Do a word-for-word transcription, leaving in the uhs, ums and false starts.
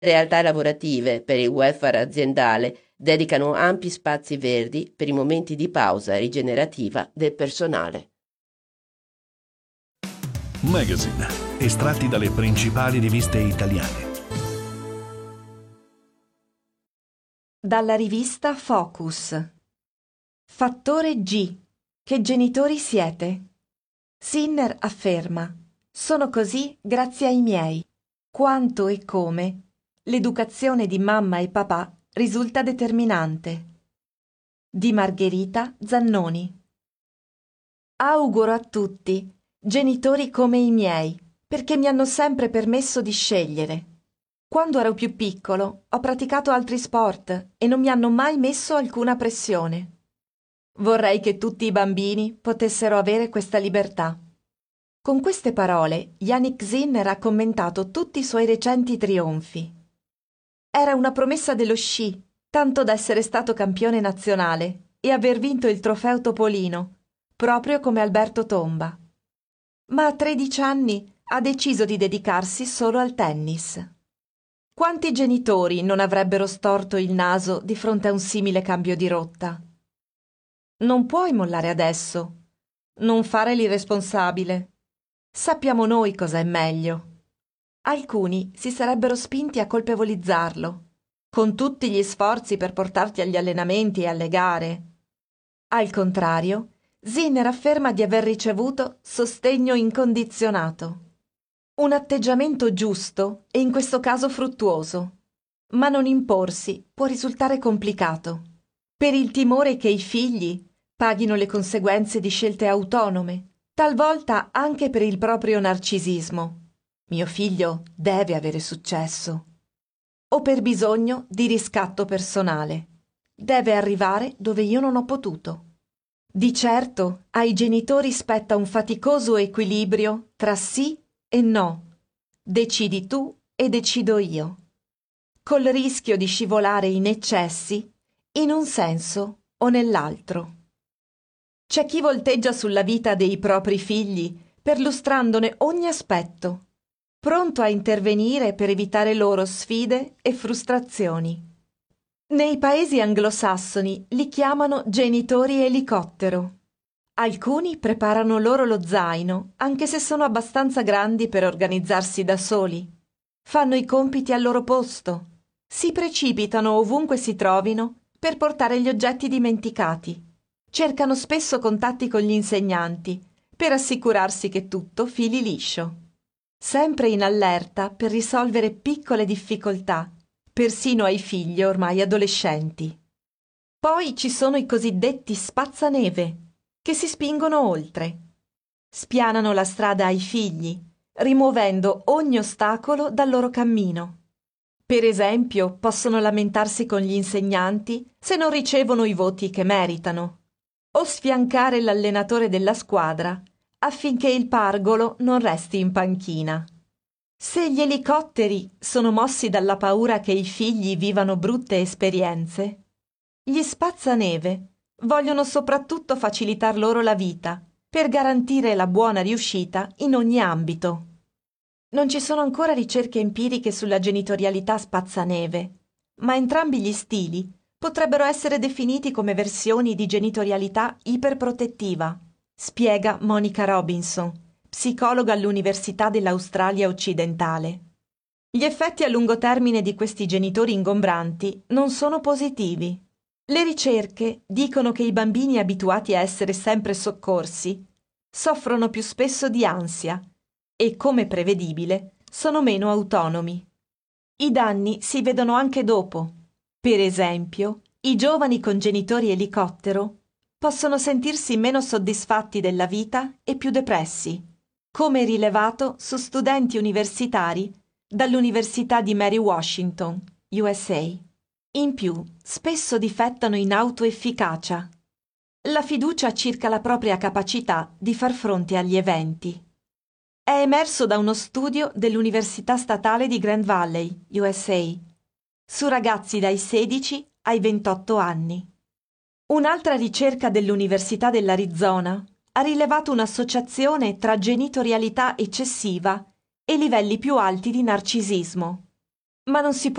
Realtà lavorative per il welfare aziendale dedicano ampi spazi verdi per i momenti di pausa rigenerativa del personale. Magazine, estratti dalle principali riviste italiane. Dalla rivista Focus. Fattore G. Che genitori siete? Sinner afferma: sono così grazie ai miei. Quanto e come l'educazione di mamma e papà risulta determinante. Di Margherita Zannoni. Auguro a tutti genitori come i miei, perché mi hanno sempre permesso di scegliere. Quando ero più piccolo ho praticato altri sport e non mi hanno mai messo alcuna pressione. Vorrei che tutti i bambini potessero avere questa libertà. Con queste parole Jannik Sinner ha commentato tutti i suoi recenti trionfi. Era una promessa dello sci, tanto da essere stato campione nazionale e aver vinto il trofeo Topolino, proprio come Alberto Tomba. Ma a tredici anni ha deciso di dedicarsi solo al tennis. Quanti genitori non avrebbero storto il naso di fronte a un simile cambio di rotta? Non puoi mollare adesso. Non fare l'irresponsabile. Sappiamo noi cosa è meglio. Alcuni si sarebbero spinti a colpevolizzarlo, con tutti gli sforzi per portarti agli allenamenti e alle gare. Al contrario, Sinner afferma di aver ricevuto sostegno incondizionato. Un atteggiamento giusto e in questo caso fruttuoso, ma non imporsi può risultare complicato, per il timore che i figli paghino le conseguenze di scelte autonome, talvolta anche per il proprio narcisismo. Mio figlio deve avere successo. O per bisogno di riscatto personale. Deve arrivare dove io non ho potuto. Di certo ai genitori spetta un faticoso equilibrio tra sì e no. Decidi tu e decido io. Col rischio di scivolare in eccessi in un senso o nell'altro. C'è chi volteggia sulla vita dei propri figli perlustrandone ogni aspetto, pronto a intervenire per evitare loro sfide e frustrazioni. Nei paesi anglosassoni li chiamano genitori elicottero. Alcuni preparano loro lo zaino, anche se sono abbastanza grandi per organizzarsi da soli. Fanno i compiti al loro posto. Si precipitano ovunque si trovino per portare gli oggetti dimenticati. Cercano spesso contatti con gli insegnanti per assicurarsi che tutto fili liscio. Sempre in allerta per risolvere piccole difficoltà, persino ai figli ormai adolescenti. Poi ci sono i cosiddetti spazzaneve, che si spingono oltre. Spianano la strada ai figli, rimuovendo ogni ostacolo dal loro cammino. Per esempio, possono lamentarsi con gli insegnanti se non ricevono i voti che meritano, o sfiancare l'allenatore della squadra affinché il pargolo non resti in panchina. Se gli elicotteri sono mossi dalla paura che i figli vivano brutte esperienze, gli spazzaneve vogliono soprattutto facilitar loro la vita per garantire la buona riuscita in ogni ambito. Non ci sono ancora ricerche empiriche sulla genitorialità spazzaneve, ma entrambi gli stili potrebbero essere definiti come versioni di genitorialità iperprotettiva, spiega Monica Robinson, psicologa all'Università dell'Australia Occidentale. Gli effetti a lungo termine di questi genitori ingombranti non sono positivi. Le ricerche dicono che i bambini abituati a essere sempre soccorsi soffrono più spesso di ansia e, come prevedibile, sono meno autonomi. I danni si vedono anche dopo. Per esempio, i giovani con genitori elicottero possono sentirsi meno soddisfatti della vita e più depressi, come rilevato su studenti universitari dall'Università di Mary Washington, U S A. In più, spesso difettano in autoefficacia, la fiducia circa la propria capacità di far fronte agli eventi. È emerso da uno studio dell'Università Statale di Grand Valley, U S A, su ragazzi dai sedici ai ventotto anni. Un'altra ricerca dell'Università dell'Arizona ha rilevato un'associazione tra genitorialità eccessiva e livelli più alti di narcisismo. ma non si